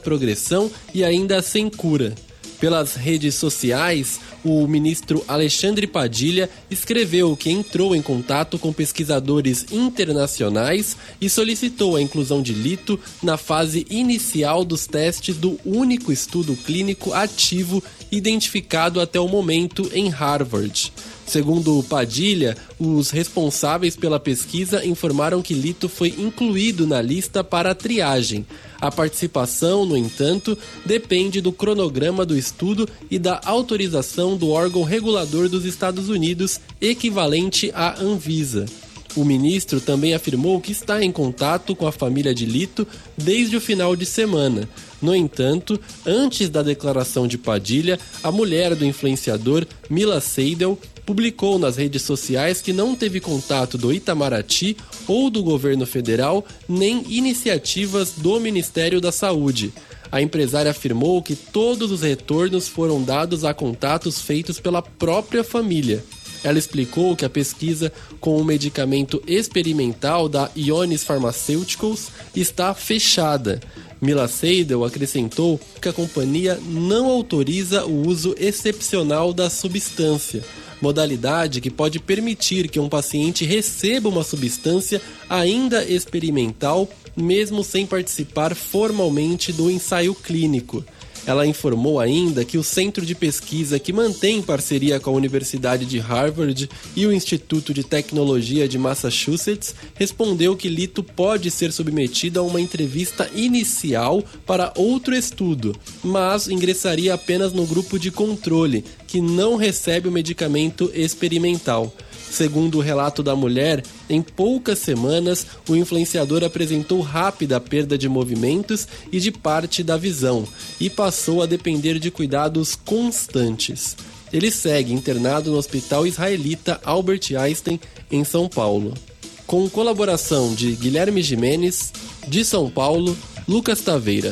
progressão e ainda sem cura. Pelas redes sociais, o ministro Alexandre Padilha escreveu que entrou em contato com pesquisadores internacionais e solicitou a inclusão de lito na fase inicial dos testes do único estudo clínico ativo identificado até o momento em Harvard. Segundo Padilha, os responsáveis pela pesquisa informaram que lito foi incluído na lista para a triagem. A participação, no entanto, depende do cronograma do estudo e da autorização do órgão regulador dos Estados Unidos, equivalente à Anvisa. O ministro também afirmou que está em contato com a família de Lito desde o final de semana. No entanto, antes da declaração de Padilha, a mulher do influenciador, Mila Seidel, publicou nas redes sociais que não teve contato do Itamaraty ou do governo federal, nem iniciativas do Ministério da Saúde. A empresária afirmou que todos os retornos foram dados a contatos feitos pela própria família. Ela explicou que a pesquisa com o medicamento experimental da Ionis Pharmaceuticals está fechada. Mila Seidel acrescentou que a companhia não autoriza o uso excepcional da substância, modalidade que pode permitir que um paciente receba uma substância ainda experimental, mesmo sem participar formalmente do ensaio clínico. Ela informou ainda que o centro de pesquisa que mantém parceria com a Universidade de Harvard e o Instituto de Tecnologia de Massachusetts respondeu que lito pode ser submetido a uma entrevista inicial para outro estudo, mas ingressaria apenas no grupo de controle, que não recebe o medicamento experimental. Segundo o relato da mulher, em poucas semanas, o influenciador apresentou rápida perda de movimentos e de parte da visão e passou a depender de cuidados constantes. Ele segue internado no Hospital Israelita Albert Einstein, em São Paulo. Com colaboração de Guilherme Gimenez, de São Paulo, Lucas Taveira.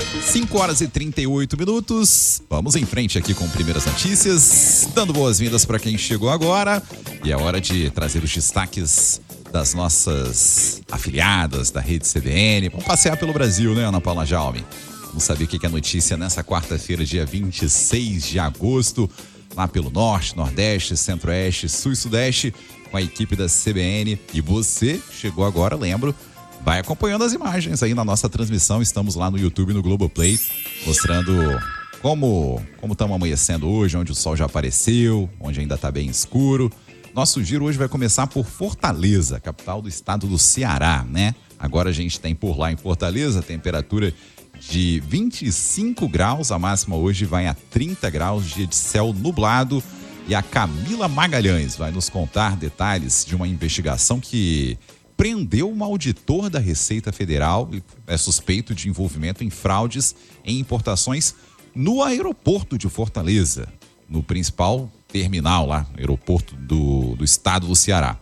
5h38. Vamos em frente aqui com primeiras notícias, dando boas-vindas para quem chegou agora. E é hora de trazer os destaques das nossas afiliadas da rede CBN. Vamos passear pelo Brasil, né, Ana Paula Jaume? Vamos saber o que é notícia nessa quarta-feira, dia 26 de agosto, lá pelo Norte, Nordeste, Centro-Oeste, Sul e Sudeste, com a equipe da CBN. E você chegou agora, lembro, vai acompanhando as imagens aí na nossa transmissão. Estamos lá no YouTube, no Globoplay, mostrando como estamos amanhecendo hoje, onde o sol já apareceu, onde ainda está bem escuro. Nosso giro hoje vai começar por Fortaleza, capital do estado do Ceará, né? Agora a gente tem por lá em Fortaleza temperatura de 25 graus, a máxima hoje vai a 30 graus, dia de céu nublado. E a Camila Magalhães vai nos contar detalhes de uma investigação que prendeu um auditor da Receita Federal e é suspeito de envolvimento em fraudes em importações no aeroporto de Fortaleza, no principal terminal lá, aeroporto do estado do Ceará.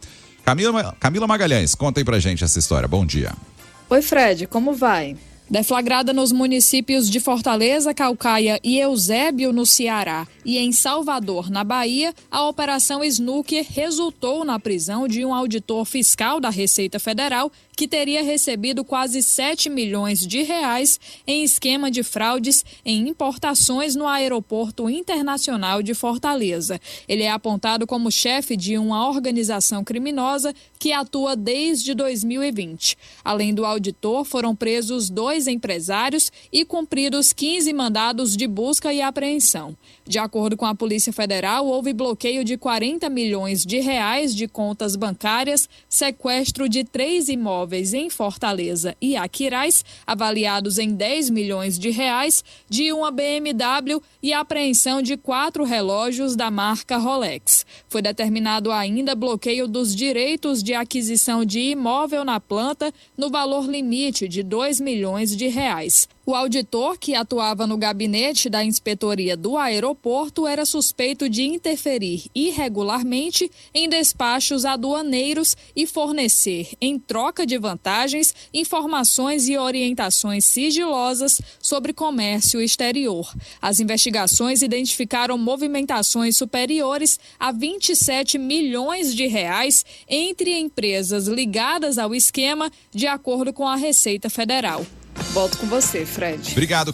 Camila Magalhães, conta aí pra gente essa história. Bom dia. Oi, Fred, como vai? Deflagrada nos municípios de Fortaleza, Caucaia e Eusébio, no Ceará, e em Salvador, na Bahia, a Operação Snooker resultou na prisão de um auditor fiscal da Receita Federal que teria recebido quase 7 milhões de reais em esquema de fraudes em importações no Aeroporto Internacional de Fortaleza. Ele é apontado como chefe de uma organização criminosa que atua desde 2020. Além do auditor, foram presos 2 empresários e cumpridos 15 mandados de busca e apreensão. De acordo com a Polícia Federal, houve bloqueio de 40 milhões de reais de contas bancárias, sequestro de 3 imóveis em Fortaleza e Aquiraz, avaliados em 10 milhões de reais, de uma BMW e apreensão de 4 relógios da marca Rolex. Foi determinado ainda bloqueio dos direitos de aquisição de imóvel na planta no valor limite de 2 milhões de reais. O auditor, que atuava no gabinete da inspetoria do aeroporto, era suspeito de interferir irregularmente em despachos aduaneiros e fornecer, em troca de vantagens, informações e orientações sigilosas sobre comércio exterior. As investigações identificaram movimentações superiores a 27 milhões de reais entre empresas ligadas ao esquema, de acordo com a Receita Federal. Volto com você, Fred. Obrigado,